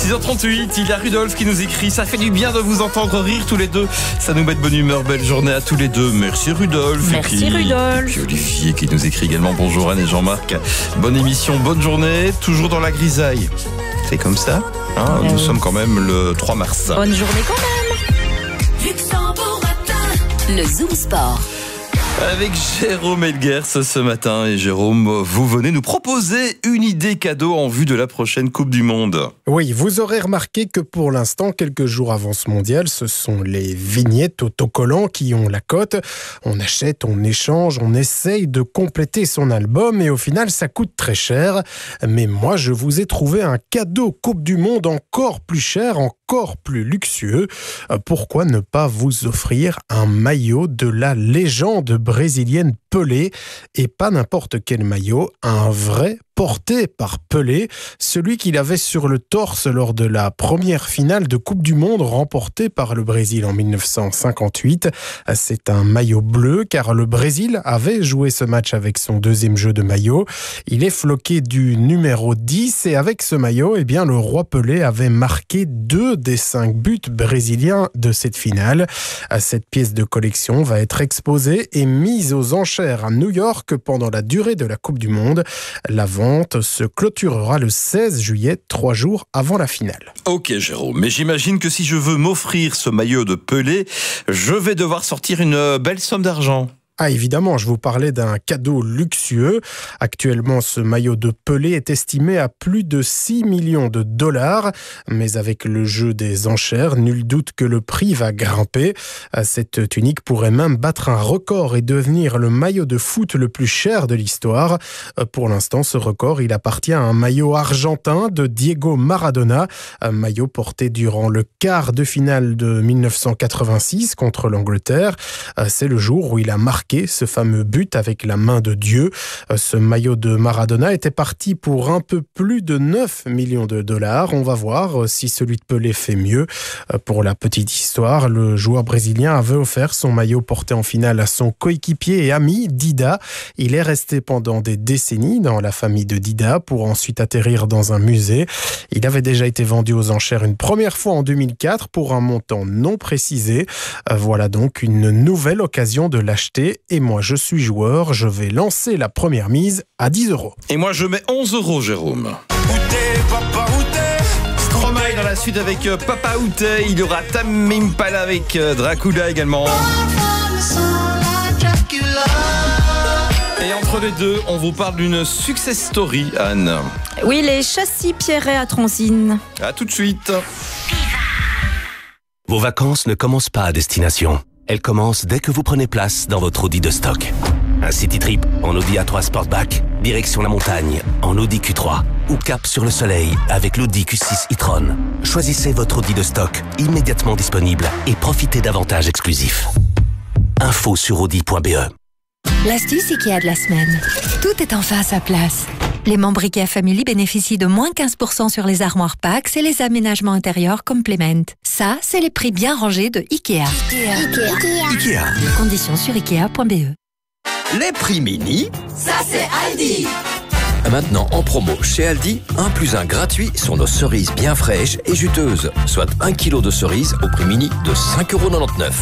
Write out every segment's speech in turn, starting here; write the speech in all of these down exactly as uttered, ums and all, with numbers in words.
six heures trente-huit, il y a Rudolf qui nous écrit « Ça fait du bien de vous entendre rire tous les deux. Ça nous met de bonne humeur. Belle journée à tous les deux. » Merci Rudolf. Merci et puis, Rudolf. Puis Olivier qui nous écrit également « Bonjour Anne et Jean-Marc. Bonne émission, bonne journée. Toujours dans la grisaille. » C'est comme ça hein, Nous oui. sommes quand même le trois mars. Bonne journée quand même. Le Zoom Sport. Avec Jérôme Elguers ce matin. Et Jérôme, vous venez nous proposer une idée cadeau en vue de la prochaine Coupe du Monde. Oui, vous aurez remarqué que pour l'instant, quelques jours avant ce mondial, ce sont les vignettes autocollants qui ont la cote. On achète, on échange, on essaye de compléter son album et au final, ça coûte très cher. Mais moi, je vous ai trouvé un cadeau Coupe du Monde encore plus cher, encore plus luxueux. Pourquoi ne pas vous offrir un maillot de la légende brésilienne Pelé, et pas n'importe quel maillot, un vrai porté par Pelé, celui qu'il avait sur le torse lors de la première finale de Coupe du Monde remportée par le Brésil en mille neuf cent cinquante-huit. C'est un maillot bleu car le Brésil avait joué ce match avec son deuxième jeu de maillot. Il est floqué du numéro dix et avec ce maillot, eh bien, le roi Pelé avait marqué deux des cinq buts brésiliens de cette finale. Cette pièce de collection va être exposée et mise aux enchères à New York pendant la durée de la Coupe du Monde. La vente se clôturera le seize juillet, trois jours avant la finale. Ok Jérôme, mais j'imagine que si je veux m'offrir ce maillot de Pelé, je vais devoir sortir une belle somme d'argent. Ah évidemment, je vous parlais d'un cadeau luxueux. Actuellement, ce maillot de Pelé est estimé à plus de six millions de dollars. Mais avec le jeu des enchères, nul doute que le prix va grimper. Cette tunique pourrait même battre un record et devenir le maillot de foot le plus cher de l'histoire. Pour l'instant, ce record, il appartient à un maillot argentin de Diego Maradona. Un maillot porté durant le quart de finale de mille neuf cent quatre-vingt-six contre l'Angleterre. C'est le jour où il a marqué ce fameux but avec la main de Dieu. Ce maillot de Maradona était parti pour un peu plus de neuf millions de dollars. On va voir si celui de Pelé fait mieux. Pour la petite histoire, le joueur brésilien avait offert son maillot porté en finale à son coéquipier et ami Dida. Il est resté pendant des décennies dans la famille de Dida pour ensuite atterrir dans un musée. Il avait déjà été vendu aux enchères une première fois en deux mille quatre pour un montant non précisé. Voilà donc une nouvelle occasion de l'acheter. Et moi, je suis joueur, je vais lancer la première mise à dix euros. Et moi, je mets onze euros, Jérôme. Stromae dans la suite avec Papa Outé. Il y aura Tame Impala avec Dracula également. Et entre les deux, on vous parle d'une success story, Anne. Oui, les châssis Pierret à Transine. À tout de suite. Vos vacances ne commencent pas à destination. Elles commencent dès que vous prenez place dans votre Audi de stock. Un city trip en Audi A trois Sportback, direction la montagne en Audi Q trois ou cap sur le soleil avec l'Audi Q six e-tron. Choisissez votre Audi de stock immédiatement disponible et profitez d'avantages exclusifs. Info sur audi point b e. L'astuce Ikea de la semaine. Tout est enfin à sa place. Les membres Ikea Family bénéficient de moins quinze pour cent sur les armoires Pax et les aménagements intérieurs Complement. Ça, c'est les prix bien rangés de Ikea. Ikea. Ikea. Ikea. Conditions sur ikea point b e. Les prix mini, Ça, c'est Aldi. maintenant en promo chez Aldi, un plus un gratuit sur nos cerises bien fraîches et juteuses, soit un kilo de cerises au prix mini de cinq euros quatre-vingt-dix-neuf.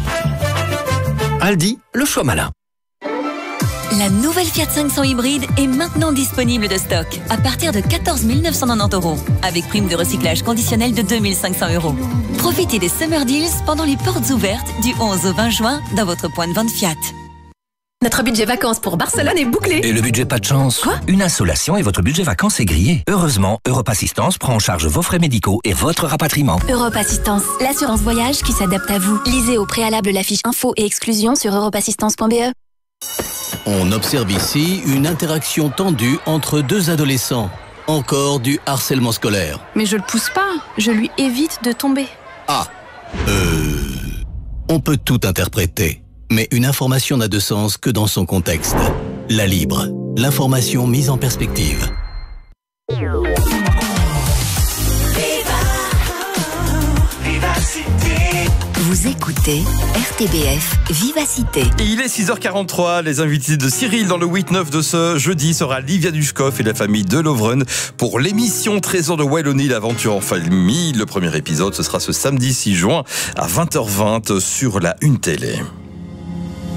Aldi, le choix malin. La nouvelle Fiat cinq cents hybride est maintenant disponible de stock à partir de quatorze mille neuf cent quatre-vingt-dix euros avec prime de recyclage conditionnelle de deux mille cinq cents euros. Profitez des Summer Deals pendant les portes ouvertes du onze au vingt juin dans votre point de vente Fiat. Notre budget vacances pour Barcelone est bouclé. Et le budget pas de chance? Quoi? Une insolation et votre budget vacances est grillé. Heureusement, Europe Assistance prend en charge vos frais médicaux et votre rapatriement. Europe Assistance, l'assurance voyage qui s'adapte à vous. Lisez au préalable la fiche info et exclusion sur europe assistance point b e. On observe ici une interaction tendue entre deux adolescents. Encore du harcèlement scolaire. Mais je le pousse pas, je lui évite de tomber. Ah, euh... On peut tout interpréter, mais une information n'a de sens que dans son contexte. La Libre, l'information mise en perspective. Vous écoutez R T B F Vivacité. Et il est six heures quarante-trois. Les invités de Cyril dans le huit neuf de ce jeudi sera Livia Dushkov et la famille de Lovren pour l'émission Trésor de Wallonie, l'aventure en famille. Le premier épisode, ce sera ce samedi six juin à vingt heures vingt sur la Une Télé.